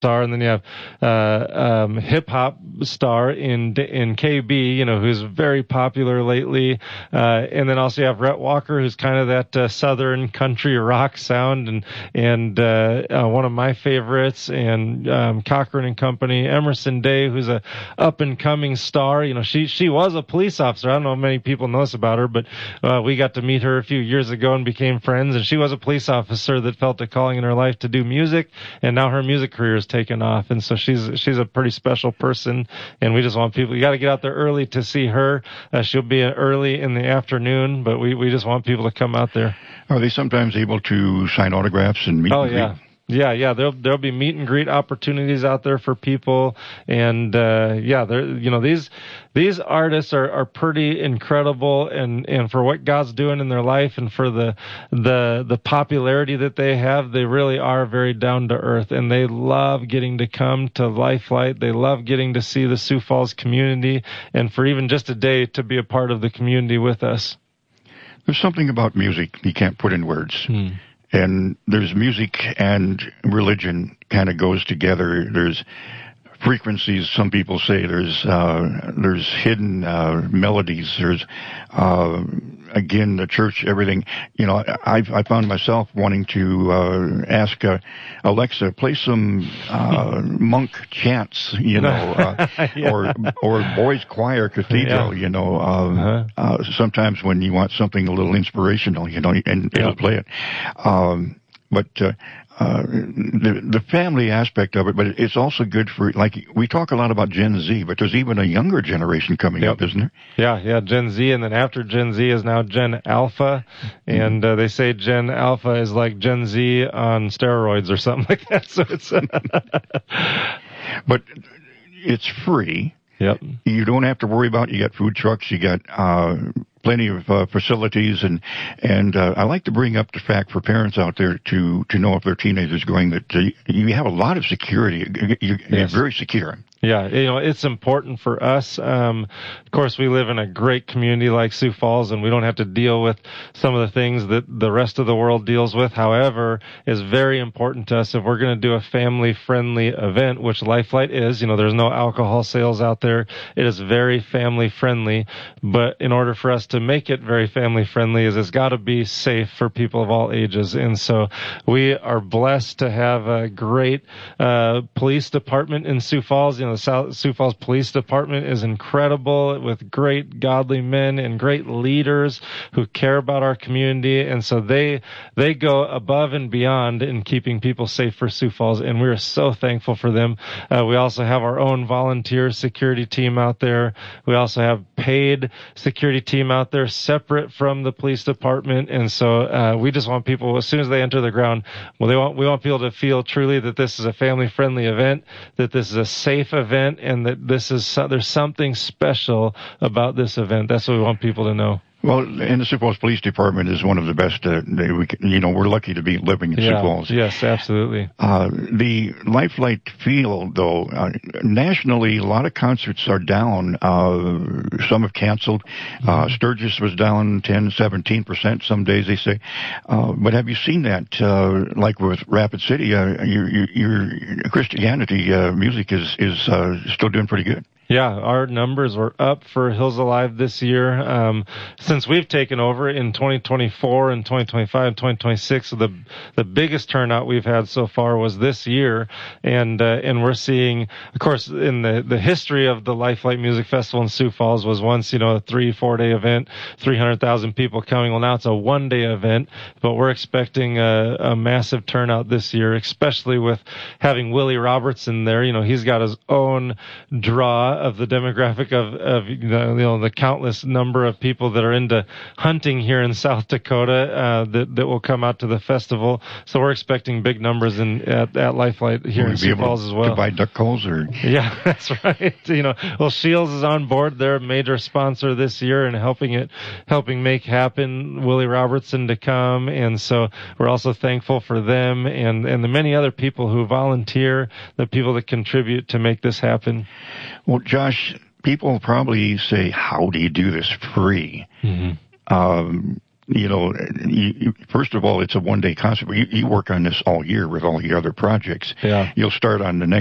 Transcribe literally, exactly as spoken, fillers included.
star, and then you have uh, um, hip hop star in in K B, you know, who's very popular lately, uh, and then also you have Rhett Walker, who's kind of that uh, southern country rock sound, and and uh, uh, one of my favorites, and um, Cochran and Company, Emerson Day, who's a up and coming star. You know, she she was a police officer. I don't know if many people know this about her, but uh, we got to meet her a few years ago and became friends. And she was a police officer that felt a calling in her life to do music, and now her music career is taken off, and so she's she's a pretty special person, and we just want people, you got to get out there early to see her. Uh, she'll be early in the afternoon, but we we just want people to come out there. Are they sometimes able to sign autographs and meet oh and yeah greet? Yeah, yeah, there'll there'll be meet and greet opportunities out there for people, and uh, yeah, there, you know, these these artists are, are pretty incredible, and, and for what God's doing in their life, and for the the the popularity that they have, they really are very down to earth, and they love getting to come to Lifelight. They love getting to see the Sioux Falls community, and for even just a day to be a part of the community with us. There's something about music you can't put in words. Hmm. And there's music and religion kind of goes together. There's frequencies. Some people say there's uh, there's hidden uh, melodies. There's uh, again the church. Everything. You know, I I found myself wanting to uh, ask uh, Alexa, play some uh, monk chants. You know, uh, yeah. or or boys choir cathedral. Yeah. You know, uh, uh-huh. uh, sometimes when you want something a little inspirational, you know, and it'll yeah. play it. Um, but uh, uh, the the family aspect of it, but it's also good for, like, we talk a lot about Gen Z, but there's even a younger generation coming yep. up, isn't there? Yeah, yeah, Gen Z, and then after Gen Z is now Gen Alpha, and uh, they say Gen Alpha is like Gen Z on steroids or something like that. So it's, but it's free. Yep. You don't have to worry about it. You got food trucks, you got uh plenty of uh, facilities, and and uh, I like to bring up the fact for parents out there to to know if their teenagers going that uh, you have a lot of security. You're, yes. you're very secure. Yeah, you know, it's important for us. Um, of course, we live in a great community like Sioux Falls, and we don't have to deal with some of the things that the rest of the world deals with. However, it's very important to us if we're going to do a family-friendly event, which Lifelight is. You know, there's no alcohol sales out there. It is very family-friendly, but in order for us to make it very family-friendly, is it's got to be safe for people of all ages. And so we are blessed to have a great uh, police department in Sioux Falls. You know, the South, Sioux Falls Police Department is incredible, with great godly men and great leaders who care about our community, and so they they go above and beyond in keeping people safe for Sioux Falls, and we are so thankful for them. Uh, we also have our own volunteer security team out there. We also have paid security team out there separate from the police department, and so uh, we just want people, as soon as they enter the ground, well, they want we want people to feel truly that this is a family-friendly event, that this is a safe event, and that this is there's something special about this event. That's what we want people to know. Well, and the Sioux Falls Police Department is one of the best. Uh, they, we, you know, we're lucky to be living in yeah, Sioux Falls. Yes, absolutely. Uh, the Lifelight field, though, uh, nationally, a lot of concerts are down. Uh, some have canceled. Mm-hmm. Uh, Sturgis was down ten, seventeen percent some days, they say. Uh, but have you seen that, uh, like with Rapid City, uh, your, your, your Christianity uh, music is, is uh, still doing pretty good? Yeah, our numbers were up for Hills Alive this year. Um, since we've taken over in twenty twenty-four and twenty twenty-five and twenty twenty-six, the the biggest turnout we've had so far was this year, and uh, and we're seeing, of course, in the the history of the Lifelight Music Festival in Sioux Falls was once, you know, a three four day event, three hundred thousand people coming. Well, now it's a one day event, but we're expecting a, a massive turnout this year, especially with having Willie Robertson there. You know, he's got his own draw of the demographic of, of you know, the countless number of people that are into hunting here in South Dakota uh, that that will come out to the festival. So we're expecting big numbers in at, at Lifelight here in Sioux Falls as well. To buy duck calls, or yeah, that's right. You know, well, Shields is on board. They're a major sponsor this year and helping it, helping make happen. Willie Robertson to come, and so we're also thankful for them and and the many other people who volunteer, the people that contribute to make this happen. Well, Josh, people probably say, how do you do this free? Mm-hmm. Um, you know, you, you, first of all, it's a one-day concert. You, you work on this all year with all your other projects. Yeah. You'll start on the next